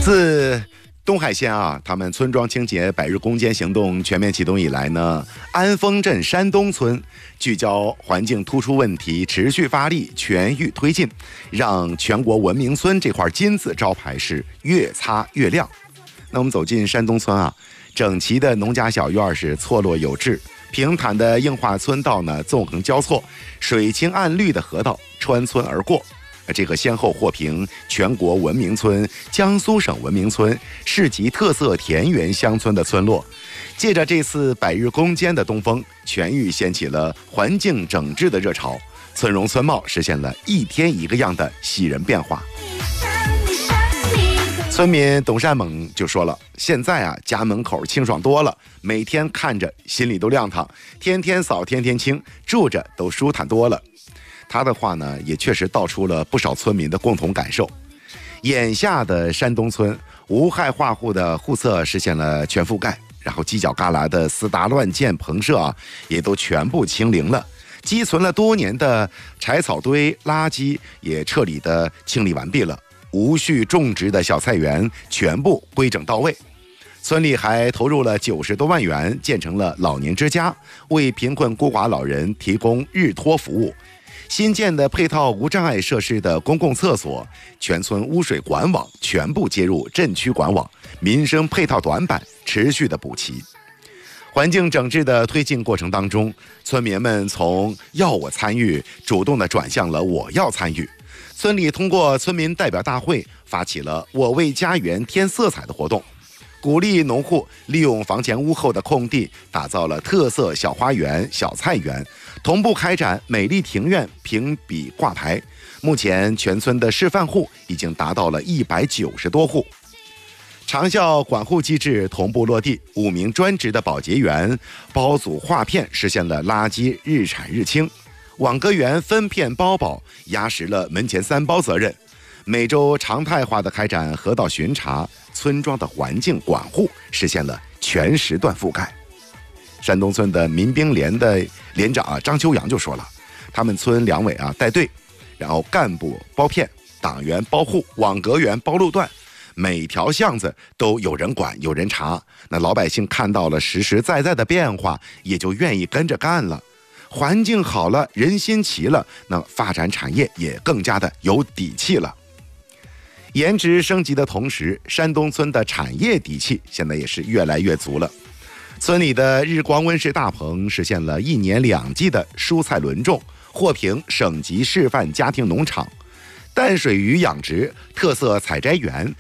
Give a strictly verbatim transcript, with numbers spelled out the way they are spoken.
自东海县啊，他们村庄清洁百日攻坚行动全面启动以来呢，安丰镇山东村聚焦环境突出问题，持续发力，全域推进，让全国文明村这块金字招牌是越擦越亮。那我们走进山东村啊，整齐的农家小院是错落有致，平坦的硬化村道呢纵横交错，水清岸绿的河道穿村而过。这个先后获评全国文明村、江苏省文明村、市级特色田园乡村的村落，借着这次百日攻坚的东风，全域掀起了环境整治的热潮，村容村貌实现了一天一个样的喜人变化。村民董善猛就说了，现在啊家门口清爽多了，每天看着心里都亮堂，天天扫天天清，住着都舒坦多了。他的话呢，也确实道出了不少村民的共同感受。眼下的山东村，无害化户的户册实现了全覆盖，然后犄角旮旯的私搭乱建棚舍啊，也都全部清零了。积存了多年的柴草堆、垃圾也彻底的清理完毕了。无序种植的小菜园全部规整到位。村里还投入了九十多万元，建成了老年之家，为贫困孤寡老人提供日托服务。新建的配套无障碍设施的公共厕所，全村污水管网全部接入镇区管网，民生配套短板持续的补齐。环境整治的推进过程当中，村民们从要我参与，主动的转向了我要参与。村里通过村民代表大会发起了我为家园添色彩的活动，鼓励农户利用房前屋后的空地，打造了特色小花园、小菜园，同步开展美丽庭院评比挂牌。目前全村的示范户已经达到了一百九十多户。长效管护机制同步落地，五名专职的保洁员包组划片，实现了垃圾日产日清。网格员分片包保，压实了门前三包责任。每周常态化的开展河道巡查，村庄的环境管护实现了全时段覆盖。山东村的民兵连的连长啊张秋阳就说了，他们村两委啊带队，然后干部包片，党员包户，网格员包路段，每条巷子都有人管有人查。那老百姓看到了实实在在的变化，也就愿意跟着干了。环境好了，人心齐了，那发展产业也更加的有底气了。颜值升级的同时，山东村的产业底气现在也是越来越足了。村里的日光温室大棚实现了一年两季的蔬菜轮种，获评省级示范家庭农场。淡水鱼养殖特色采摘园